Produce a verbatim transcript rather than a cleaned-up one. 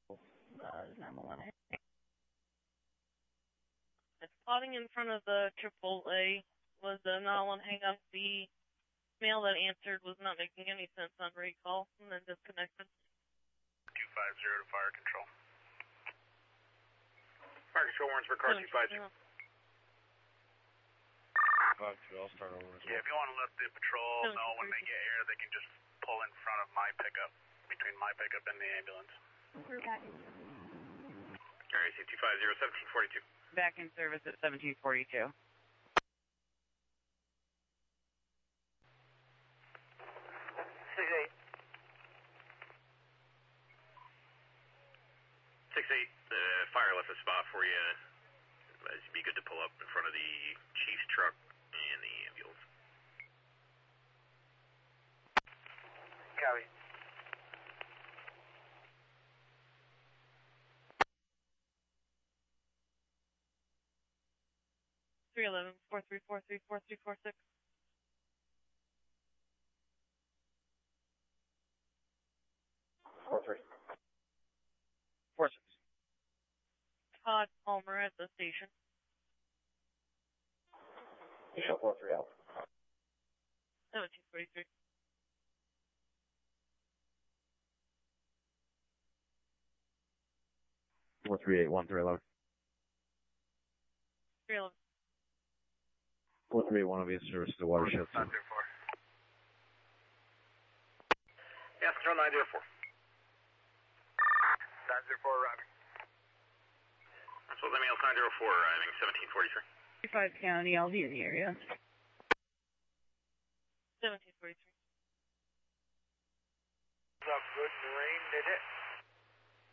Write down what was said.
Uh, nine one one. It's spotting in front of the triple A was a nine one one hang up. The male that answered was not making any sense on recall and then disconnected. two five zero to fire control. Fire control warrants for car two five zero. five two, I'll start over as well. Yeah, if you want to let the patrol know when they get here, they can just pull in front of my pickup, between my pickup and the ambulance. We're back. R A C two five zero, seventeen forty-two. Back in service at seventeen forty-two. six eight. six eight, uh, fire left a spot for you. It'd be good to pull up in front of the chief's truck and the ambulance. Copy. three eleven, four three four three four three four six. four three. four six. Todd Palmer at the station. Show four three out. seventeen forty-three. four three eight one, three eleven. three eleven. four three eight one will be in service to the watershed. nine zero four. Yes, control nine zero four. nine zero four arriving. So let me know nine zero four arriving, seventeen forty-three. five County, I'll be in the area. seventeen forty-three.